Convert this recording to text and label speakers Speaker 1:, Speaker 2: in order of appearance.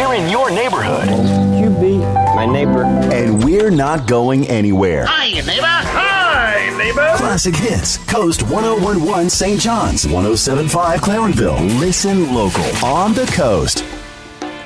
Speaker 1: We're in your neighborhood.
Speaker 2: You be my neighbor.
Speaker 3: And we're not going anywhere.
Speaker 4: Hi, neighbor. Hi, neighbor.
Speaker 3: Classic Hits, Coast 1011 St. John's, 1075 Clarenville. Listen local, on the coast.